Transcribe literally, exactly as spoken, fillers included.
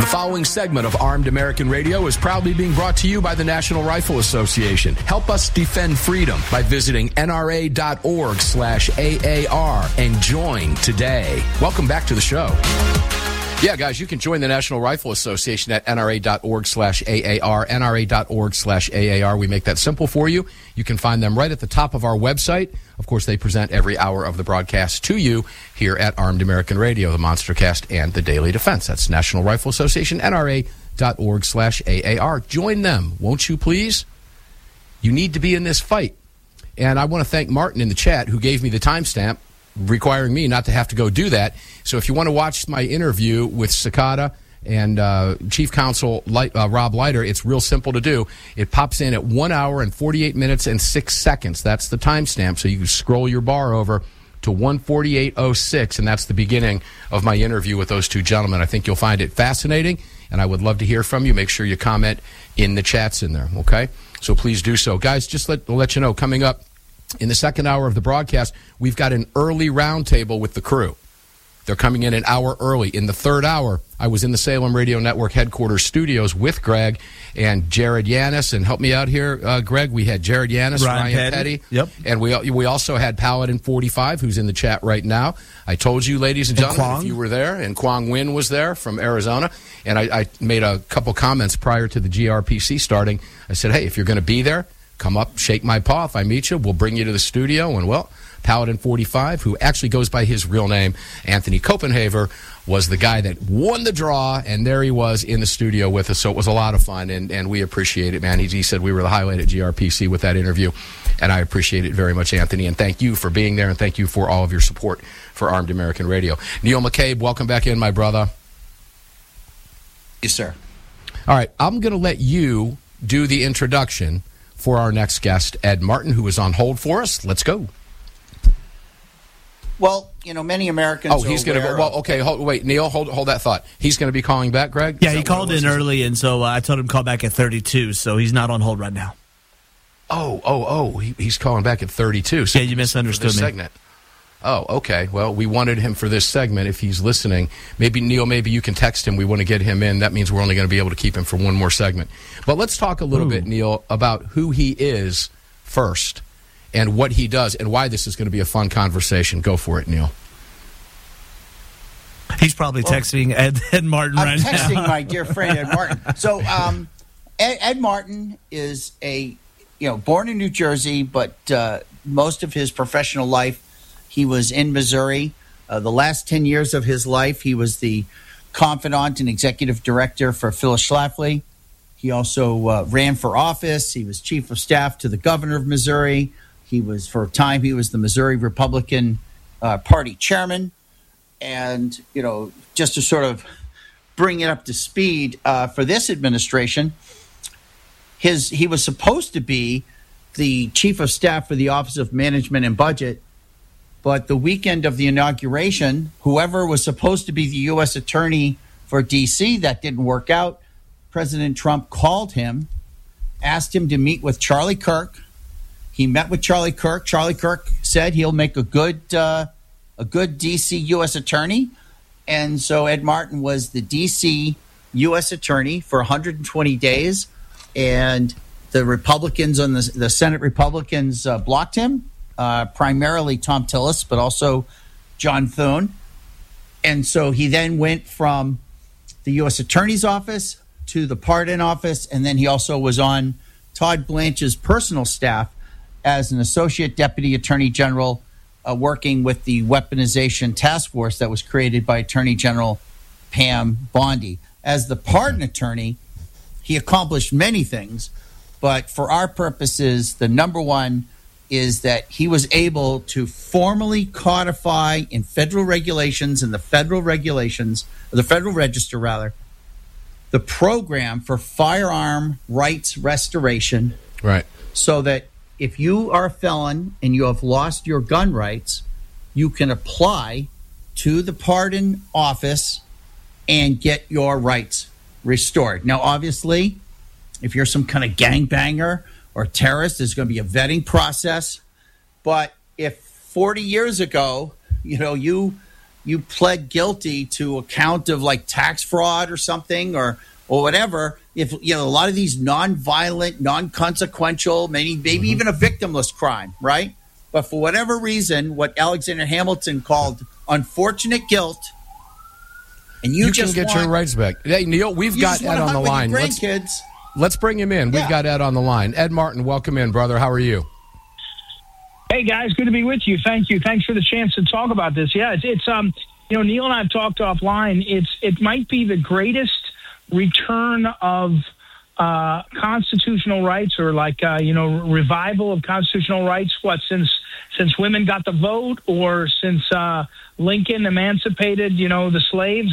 The following segment of Armed American Radio is proudly being brought to you by the National Rifle Association. Help us defend freedom by visiting nra.org slash AAR and join today. Welcome back to the show. Yeah, guys, you can join the National Rifle Association at nra.org slash AAR, nra.org slash AAR. We make that simple for you. You can find them right at the top of our website. Of course, they present every hour of the broadcast to you here at Armed American Radio, the Monstercast, and the Daily Defense. That's National Rifle Association, nra.org slash AAR. Join them, won't you please? You need to be in this fight. And I want to thank Martin in the chat who gave me the timestamp, requiring me not to have to go do that. So if you want to watch my interview with Cicada and uh, Chief Counsel Light, uh, Rob Leiter, it's real simple to do. It pops in at one hour and forty-eight minutes and six seconds. That's the timestamp. So you can scroll your bar over to one forty-eight oh six, and that's the beginning of my interview with those two gentlemen. I think you'll find it fascinating, and I would love to hear from you. Make sure you comment in the chats in there, okay? So please do so. Guys, just let, we'll let you know, coming up in the second hour of the broadcast, we've got an early roundtable with the crew. They're coming in an hour early. In the third hour, I was in the Salem Radio Network headquarters studios with Greg and Jared Yanis. And help me out here, uh, Greg. We had Jared Yanis, Ryan, Ryan Petty. Petty. Yep. And we we also had Paladin forty-five, who's in the chat right now. I told you, ladies and gentlemen, and if you were there, and Kwong Win was there from Arizona. And I, I made a couple comments prior to the G R P C starting. I said, hey, if you're going to be there, come up, shake my paw. If I meet you, we'll bring you to the studio. And, well, Paladin forty-five, who actually goes by his real name, Anthony Copenhaver, was the guy that won the draw, and there he was in the studio with us. So it was a lot of fun, and, and we appreciate it, man. He, he said we were the highlight at G R P C with that interview, and I appreciate it very much, Anthony. And thank you for being there, and thank you for all of your support for Armed American Radio. Neil McCabe, welcome back in, my brother. Yes, sir. All right, I'm going to let you do the introduction for our next guest, Ed Martin, who is on hold for us. Let's go. Well, you know, many Americans. Oh, he's going to go. Well, okay, hold, wait, Neil, hold hold that thought. He's going to be calling back, Greg? Yeah, he called in early, and so uh, I told him to call back at thirty-two, so he's not on hold right now. Oh, oh, oh, he, he's calling back at thirty-two. So yeah, you misunderstood me. Segment. Oh, okay. Well, we wanted him for this segment. If he's listening, maybe, Neil, maybe you can text him. We want to get him in. That means we're only going to be able to keep him for one more segment. But let's talk a little Ooh. bit, Neil, about who he is first and what he does and why this is going to be a fun conversation. Go for it, Neil. He's probably well, texting Ed, Ed Martin I'm right now. I'm texting my dear friend Ed Martin. So um, Ed, Ed Martin is a, you know, born in New Jersey, but uh, most of his professional life, he was in Missouri. Uh, the last ten years of his life, he was the confidant and executive director for Phyllis Schlafly. He also uh, ran for office. He was chief of staff to the governor of Missouri. He was, for a time, he was the Missouri Republican uh, Party chairman. And, you know, just to sort of bring it up to speed uh, for this administration, his he was supposed to be the chief of staff for the Office of Management and Budget. But the weekend of the inauguration, whoever was supposed to be the U S attorney for D C, that didn't work out. President Trump called him, asked him to meet with Charlie Kirk. He met with Charlie Kirk. Charlie Kirk said he'll make a good uh, a good D C U S attorney. And so Ed Martin was the D C U S attorney for one hundred twenty days. And the Republicans on the, the Senate Republicans uh, blocked him. Uh, primarily Tom Tillis, but also John Thune. And so he then went from the U S Attorney's Office to the Pardon Office, and then he also was on Todd Blanche's personal staff as an Associate Deputy Attorney General uh, working with the Weaponization Task Force that was created by Attorney General Pam Bondi. As the pardon attorney, he accomplished many things, but for our purposes, the number one is that he was able to formally codify in federal regulations, in the federal regulations, or the Federal Register rather, the program for firearm rights restoration. Right. So that if you are a felon and you have lost your gun rights, you can apply to the pardon office and get your rights restored. Now, obviously, if you're some kind of gangbanger or terrorist, there's going to be a vetting process. But if forty years ago, you know, you you pled guilty to a count of like tax fraud or something, or or whatever. If you know a lot of these non-violent, non-consequential, maybe maybe mm-hmm. even a victimless crime, right? But for whatever reason, what Alexander Hamilton called unfortunate guilt, and you, you just can get want, your rights back. Hey, Neil, we've got Ed on the line. Let's, grandkids. let's bring him in. We've Yeah. got Ed on the line. Ed Martin, welcome in, brother. How are you? Hey guys, good to be with you. Thank you. Thanks for the chance to talk about this. Yeah, it's, it's um, you know, Neil and I have talked offline. It's it might be the greatest return of uh, constitutional rights, or like uh, you know, revival of constitutional rights. What since since women got the vote, or since uh, Lincoln emancipated, you know, the slaves.